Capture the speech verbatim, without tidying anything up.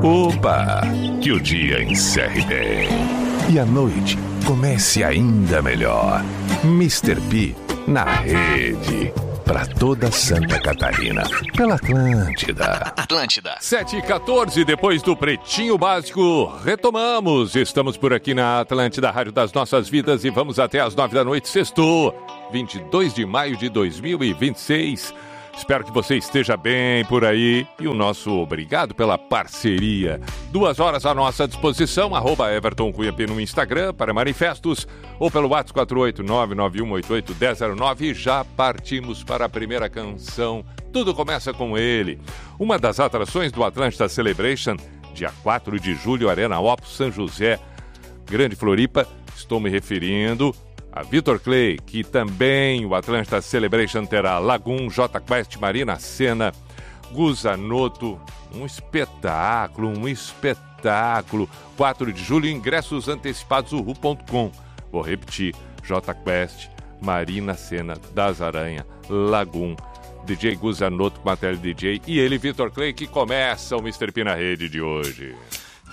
Opa! Que o dia encerre bem. E a noite comece ainda melhor. mister P na rede. Para toda Santa Catarina. Pela Atlântida. Atlântida. sete e quatorze, depois do Pretinho Básico, retomamos. Estamos por aqui na Atlântida, Rádio das Nossas Vidas, e vamos até às nove da noite, sextou, vinte e dois de maio de dois mil e vinte e seis. Espero que você esteja bem por aí e o nosso obrigado pela parceria. Duas horas à nossa disposição, arroba Everton Cunha P no Instagram para manifestos ou pelo WhatsApp quatro oito nove nove um oito oito um zero zero nove. E já partimos para a primeira canção. Tudo começa com ele. Uma das atrações do Atlântida Celebration, dia quatro de julho, Arena Opus, São José, Grande Floripa. Estou me referindo a Vitor Clay, que também o Atlântida Celebration terá Lagoon, J Quest, Marina Sena, Guzanoto, um espetáculo, um espetáculo. quatro de julho, ingressos antecipados, uhu ponto com. Vou repetir, J Quest, Marina Sena, Das Aranha, Lagoon, D J Guzanoto com a tele D J e ele, Vitor Clay, que começa o mister P na rede de hoje.